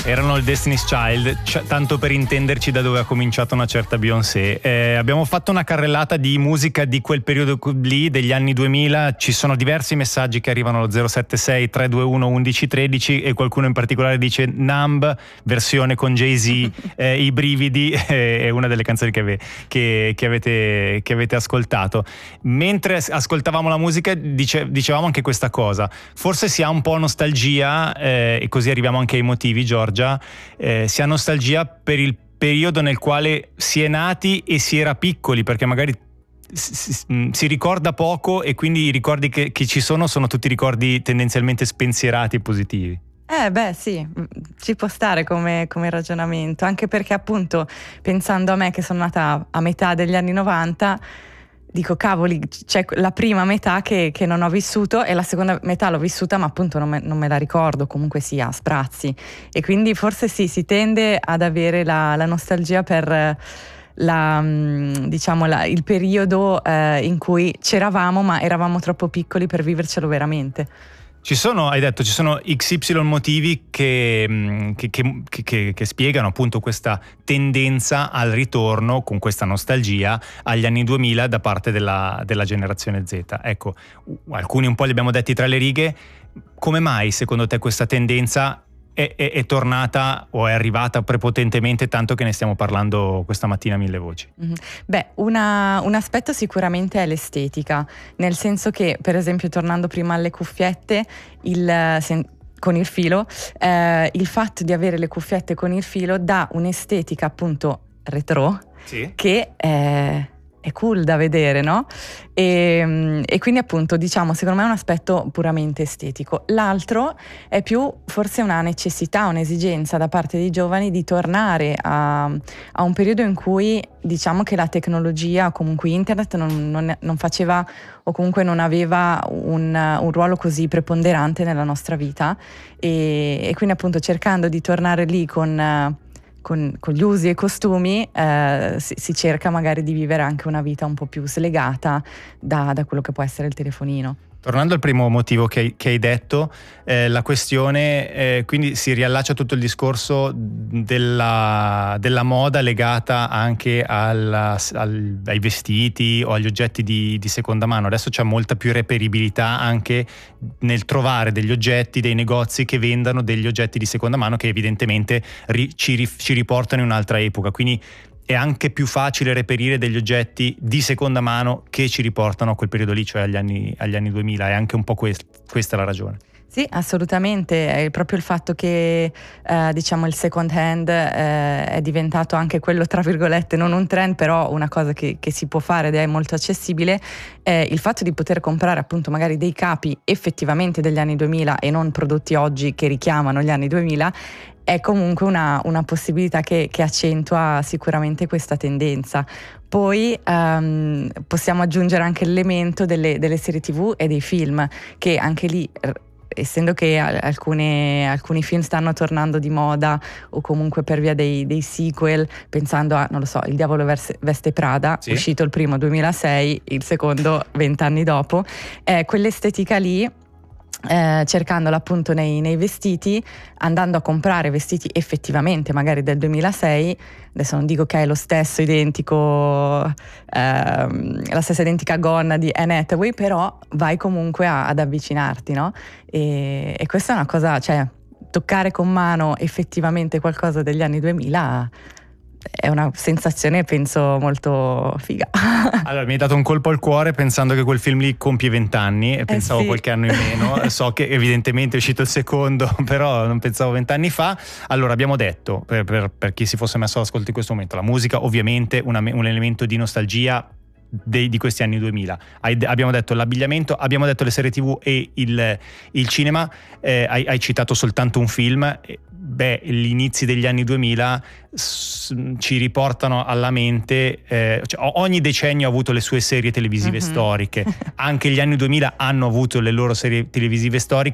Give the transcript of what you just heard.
Erano il Destiny's Child, tanto per intenderci da dove ha cominciato una certa Beyoncé. Abbiamo fatto una carrellata di musica di quel periodo lì, degli anni 2000. Ci sono diversi messaggi che arrivano allo 076 321 1113 e qualcuno in particolare dice Numb, versione con Jay-Z, I brividi, è una delle canzoni che avete ascoltato. Mentre ascoltavamo la musica dicevamo anche questa cosa: forse si ha un po' nostalgia, e così arriviamo anche ai motivi, Giorgia, si ha nostalgia per il periodo nel quale si è nati e si era piccoli, perché magari si ricorda poco e quindi i ricordi che ci sono tutti ricordi tendenzialmente spensierati e positivi. Sì, ci può stare come ragionamento, anche perché appunto pensando a me che sono nata a metà degli anni 90, dico cavoli, c'è la prima metà che non ho vissuto e la seconda metà l'ho vissuta, ma appunto non me la ricordo, comunque sia a sprazzi, e quindi forse sì, si tende ad avere la nostalgia per il periodo in cui c'eravamo, ma eravamo troppo piccoli per vivercelo veramente. Hai detto, ci sono XY motivi che spiegano appunto questa tendenza al ritorno con questa nostalgia agli anni 2000 da parte della generazione Z. Ecco, alcuni un po' li abbiamo detti tra le righe. Come mai secondo te questa tendenza è tornata o è arrivata prepotentemente, tanto che ne stiamo parlando questa mattina a mille voci? Un aspetto sicuramente è l'estetica, nel senso che, per esempio, tornando prima alle cuffiette, con il filo, il fatto di avere le cuffiette con il filo dà un'estetica appunto retro, sì, che è cool da vedere, no? E quindi appunto secondo me è un aspetto puramente estetico. L'altro è più forse una necessità, un'esigenza da parte dei giovani di tornare a un periodo in cui diciamo che la tecnologia, comunque internet, non faceva o comunque non aveva un ruolo così preponderante nella nostra vita, e quindi appunto cercando di tornare lì con gli usi e costumi si cerca magari di vivere anche una vita un po' più slegata da quello che può essere il telefonino. Tornando al primo motivo che hai detto, la questione, quindi si riallaccia tutto il discorso della moda legata anche ai vestiti o agli oggetti di seconda mano. Adesso c'è molta più reperibilità anche nel trovare degli oggetti, dei negozi che vendano degli oggetti di seconda mano che evidentemente ci riportano in un'altra epoca. Quindi è anche più facile reperire degli oggetti di seconda mano che ci riportano a quel periodo lì, cioè agli anni 2000. È anche un po' questa la ragione. Sì, assolutamente, è proprio il fatto che il second hand è diventato anche quello, tra virgolette, non un trend, però una cosa che si può fare ed è molto accessibile. Il fatto di poter comprare appunto magari dei capi effettivamente degli anni 2000 e non prodotti oggi che richiamano gli anni 2000 è comunque una possibilità che accentua sicuramente questa tendenza. Poi possiamo aggiungere anche l'elemento delle serie TV e dei film, che anche lì, essendo che alcuni film stanno tornando di moda o comunque per via dei sequel, pensando a, non lo so, Il diavolo veste Prada, sì, uscito il primo 2006, il secondo 20 anni dopo, quell'estetica lì, cercandola appunto nei vestiti, andando a comprare vestiti effettivamente magari del 2006, adesso non dico che è lo stesso identico, la stessa identica gonna di Anne Hathaway, però vai comunque ad avvicinarti, no? E questa è una cosa, cioè toccare con mano effettivamente qualcosa degli anni 2000 è una sensazione, penso, molto figa. Allora, mi hai dato un colpo al cuore pensando che quel film lì compie 20 anni e pensavo sì, qualche anno in meno. So che evidentemente è uscito il secondo, però non pensavo 20 anni fa. Allora, abbiamo detto, per chi si fosse messo all'ascolto in questo momento, la musica ovviamente un elemento di nostalgia di questi anni 2000. Abbiamo detto l'abbigliamento, abbiamo detto le serie TV e il cinema. Hai citato soltanto un film. Gli inizi degli anni 2000 ci riportano alla mente, ogni decennio ha avuto le sue serie televisive storiche, anche gli anni 2000 hanno avuto le loro serie televisive storiche.